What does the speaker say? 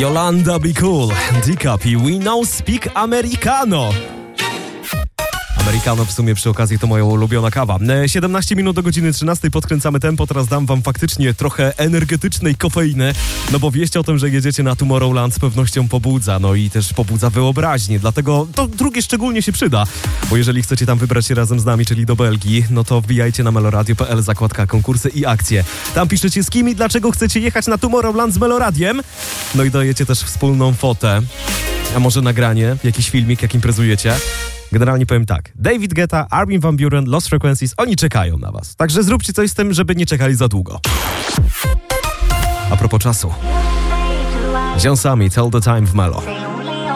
Yolanda Be Cool, D-Cup i We Now Speak Americano. Americano w sumie przy okazji to moja ulubiona kawa. 17 minut do godziny 13, podkręcamy tempo, teraz dam wam faktycznie trochę energetycznej kofeiny, no bo wieść o tym, że jedziecie na Tomorrowland z pewnością pobudza, no i też pobudza wyobraźnię, dlatego to drugie szczególnie się przyda, bo jeżeli chcecie tam wybrać się razem z nami, czyli do Belgii, no to wbijajcie na meloradio.pl, zakładka konkursy i akcje. Tam piszecie z kim i dlaczego chcecie jechać na Tomorrowland z Meloradiem, no i dajecie też wspólną fotę, a może nagranie, jakiś filmik, jak imprezujecie. Generalnie powiem tak, David Guetta, Armin van Buuren, Lost Frequencies, oni czekają na was. Także zróbcie coś z tym, żeby nie czekali za długo. A propos czasu. John Sami, Tell the Time w Melo.